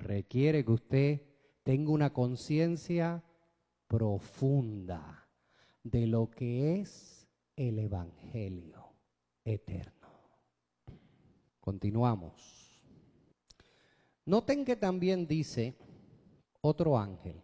requiere que usted tenga una conciencia profunda de lo que es el Evangelio eterno. Continuamos. Noten que también dice otro ángel.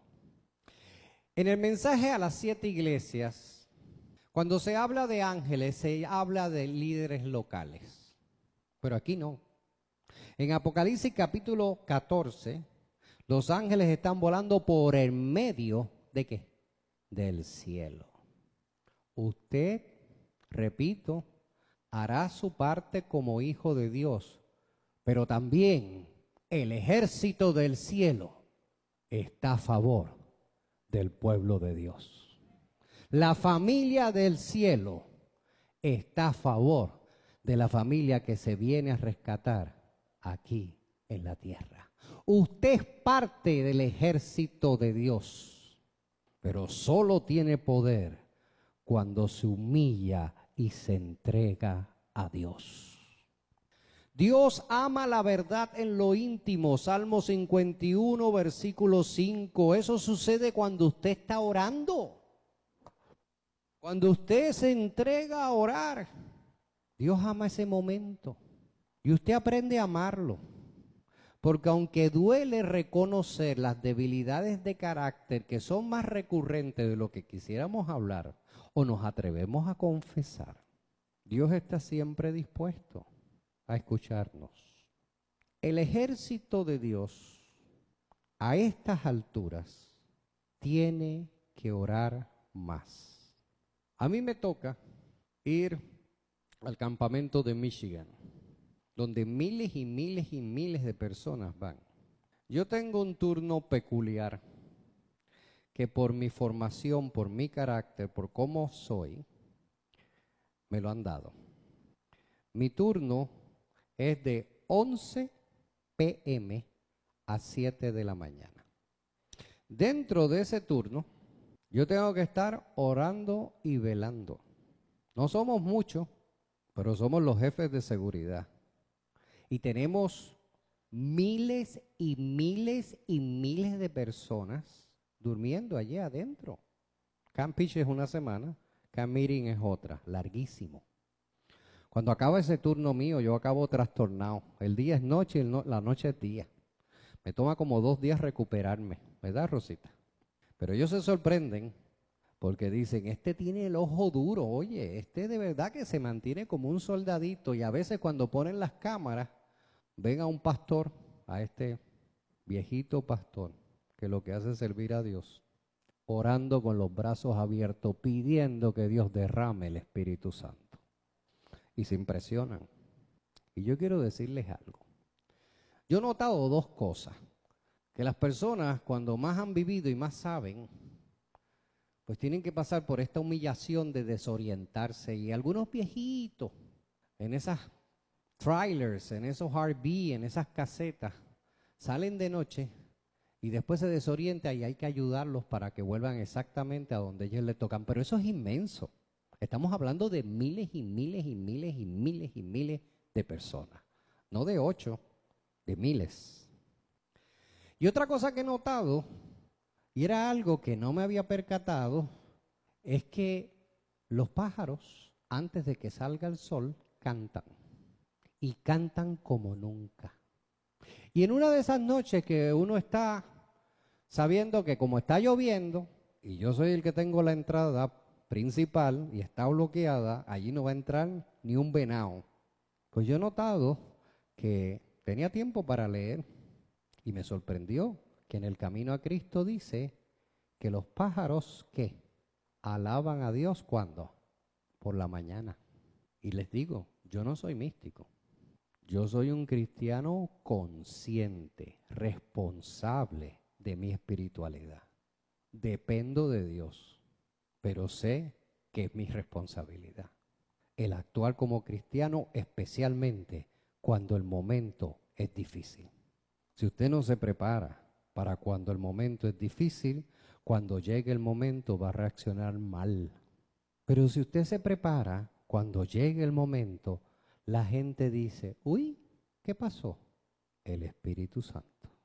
En el mensaje a las 7 iglesias, cuando se habla de ángeles, se habla de líderes locales. Pero aquí no. En Apocalipsis capítulo 14, los ángeles están volando por el medio ¿de qué? Del cielo. Usted, repito, hará su parte como hijo de Dios, pero también el ejército del cielo está a favor del pueblo de Dios. La familia del cielo está a favor de la familia que se viene a rescatar aquí en la tierra. Usted es parte del ejército de Dios, pero solo tiene poder cuando se humilla y se entrega a Dios. Dios ama la verdad en lo íntimo. Salmo 51, versículo 5. Eso sucede cuando usted está orando. Cuando usted se entrega a orar, Dios ama ese momento. Y usted aprende a amarlo. Porque aunque duele reconocer las debilidades de carácter que son más recurrentes de lo que quisiéramos hablar o nos atrevemos a confesar, Dios está siempre dispuesto a escucharnos. El ejército de Dios a estas alturas tiene que orar más. A mí me toca ir al campamento de Michigan, donde miles y miles y miles de personas van. Yo tengo un turno peculiar que por mi formación, por mi carácter, por cómo soy, me lo han dado. Mi turno es de 11 p.m. a 7 de la mañana. Dentro de ese turno, yo tengo que estar orando y velando. No somos muchos, pero somos los jefes de seguridad. Y tenemos miles y miles y miles de personas durmiendo allí adentro. Camp Pitch es una semana, Camp Meeting es otra, larguísimo. Cuando acaba ese turno mío, yo acabo trastornado. El día es noche y la noche es día. Me toma como 2 días recuperarme, ¿verdad, Rosita? Pero ellos se sorprenden porque dicen, este tiene el ojo duro, oye, este de verdad que se mantiene como un soldadito. Y a veces cuando ponen las cámaras, ven a un pastor, a este viejito pastor, que lo que hace es servir a Dios, orando con los brazos abiertos, pidiendo que Dios derrame el Espíritu Santo. Y se impresionan. Y yo quiero decirles algo. Yo he notado 2 cosas. Que las personas, cuando más han vivido y más saben, pues tienen que pasar por esta humillación de desorientarse. Y algunos viejitos, en esas trailers, en esos RV, en esas casetas, salen de noche y después se desorientan y hay que ayudarlos para que vuelvan exactamente a donde ellos les tocan. Pero eso es inmenso. Estamos hablando de miles y miles y miles y miles y miles de personas. No de 8, de miles. Y otra cosa que he notado, y era algo que no me había percatado, es que los pájaros, antes de que salga el sol, cantan. Y cantan como nunca. Y en una de esas noches que uno está sabiendo que como está lloviendo, y yo soy el que tengo la entrada principal y está bloqueada, allí no va a entrar ni un venado. Pues yo he notado que tenía tiempo para leer y me sorprendió que en el camino a Cristo dice que los pájaros, ¿qué? Alaban a Dios, ¿cuándo? Por la mañana. Y les digo, yo no soy místico. Yo soy un cristiano consciente, responsable de mi espiritualidad. Dependo de Dios, pero sé que es mi responsabilidad el actuar como cristiano, especialmente cuando el momento es difícil. Si usted no se prepara para cuando el momento es difícil, cuando llegue el momento va a reaccionar mal. Pero si usted se prepara, cuando llegue el momento, la gente dice, uy, ¿qué pasó? El Espíritu Santo.